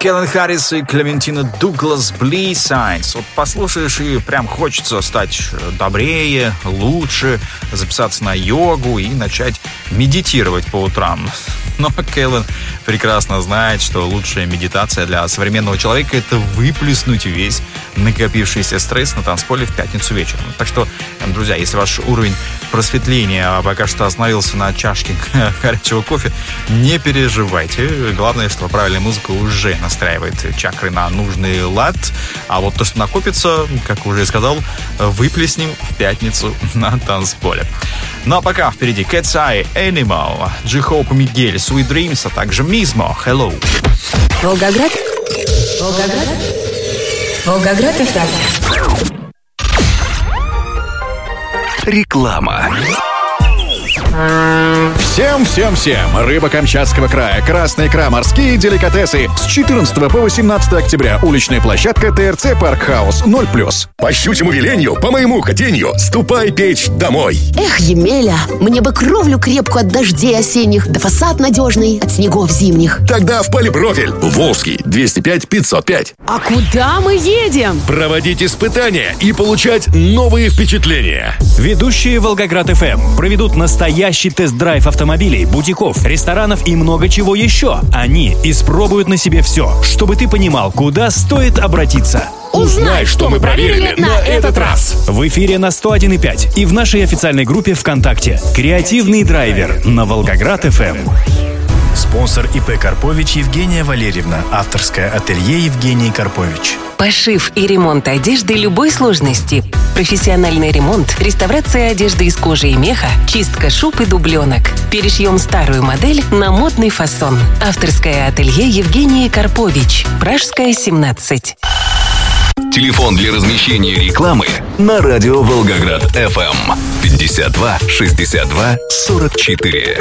Кэлвин Харрис и Клементина Дуглас Blee Signs. Вот послушаешь и прям хочется стать добрее, лучше, записаться на йогу и начать медитировать по утрам. Но Кэлвин прекрасно знает, что лучшая медитация для современного человека — это выплеснуть весь накопившийся стресс на танцполе в пятницу вечером. Так что, друзья, если ваш уровень просветления пока что остановился на чашке горячего кофе, не переживайте. Главное, что правильная музыка уже настраивает чакры на нужный лад. А вот то, что накопится, как уже сказал, выплеснем в пятницу на танцполе. Ну а пока впереди Cat's Eye, Animal, J-Hope и Мигель, Sweet Dreams, а также Мизмо, Hello. Волгоград, Волгоград, Волгоград FM. Реклама. Всем! Рыба Камчатского края, красная икра, морские деликатесы. С 14 по 18 октября. Уличная площадка ТРЦ Паркхаус 0+. По щучьему велению, по моему хотению, ступай печь домой. Эх, Емеля, мне бы кровлю крепкую от дождей осенних, да фасад надежный от снегов зимних. Тогда в полипрофиль. Волжский, 205-505. А куда мы едем? Проводить испытания и получать новые впечатления. Ведущие Волгоград FM проведут настоящий тест-драйв автомобилей, бутиков, ресторанов и много чего еще. Они испробуют на себе все, чтобы ты понимал, куда стоит обратиться. Узнай, что мы проверили на этот раз. В эфире на 101,5 и в нашей официальной группе ВКонтакте. Креативный драйвер на Волгоград FM. Спонсор ИП Карпович Евгения Валерьевна. Авторское ателье Евгений Карпович. Пошив и ремонт одежды любой сложности. Профессиональный ремонт, реставрация одежды из кожи и меха, чистка шуб и дубленок. Перешьем старую модель на модный фасон. Авторское ателье Евгении Карпович. Пражская, 17. Телефон для размещения рекламы на радио Волгоград FM 52 62 44.